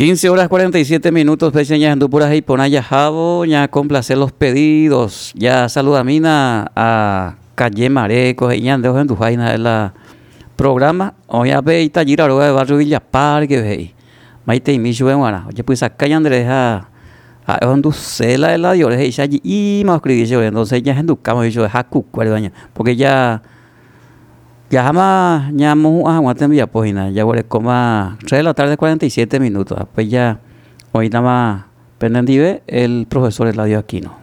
15 horas 47 minutos, peseñas en Dupuras y Ponaya Jabo, ya complacer los pedidos, ya saludamina a Calle Mareco, y ya andejo en tu vaina de la programa, hoy a ver Itallira, luego de barrio Villapar, que ve, maite y micho en guara, oye pues acá ya Andrés a Honducela de la diores, y ya y más escribí yo, entonces ya en tu cama, yo es a cucuerdaña, porque ya jamás ya aguanten vía página, ya voy a comer 3 de la tarde 47 minutos, pues ya hoy nada más pendiente el profesor Eladio Aquino.